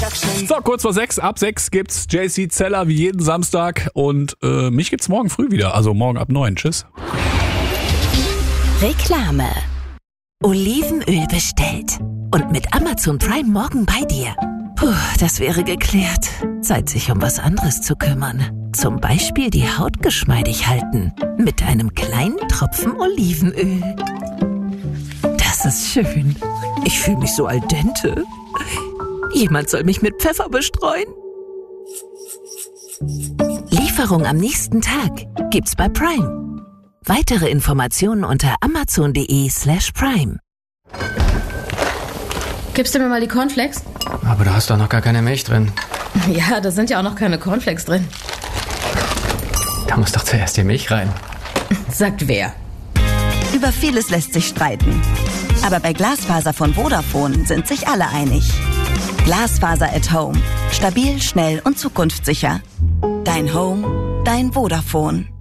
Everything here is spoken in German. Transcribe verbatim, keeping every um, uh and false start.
So, kurz vor sechs, ab sechs gibt's J C Zeller wie jeden Samstag und äh, mich gibt's morgen früh wieder, also morgen ab neun. Tschüss. Reklame. Olivenöl bestellt und mit Amazon Prime morgen bei dir. Puh, das wäre geklärt. Zeit, sich um was anderes zu kümmern. Zum Beispiel die Haut geschmeidig halten. Mit einem kleinen Tropfen Olivenöl. Das ist schön. Ich fühle mich so al dente. Jemand soll mich mit Pfeffer bestreuen. Lieferung am nächsten Tag gibt's bei Prime. Weitere Informationen unter amazon.de slash prime. Gibst du mir mal die Cornflakes? Aber da hast doch noch gar keine Milch drin. Ja, da sind ja auch noch keine Cornflakes drin. Da muss doch zuerst die Milch rein. Sagt wer? Über vieles lässt sich streiten. Aber bei Glasfaser von Vodafone sind sich alle einig. Glasfaser at Home. Stabil, schnell und zukunftssicher. Dein Home, dein Vodafone.